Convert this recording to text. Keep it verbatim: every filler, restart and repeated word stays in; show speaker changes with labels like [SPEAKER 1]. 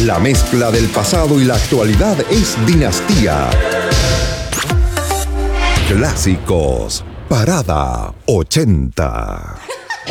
[SPEAKER 1] La mezcla del pasado y la actualidad es Dinastía. Clásicos, Parada ochenta.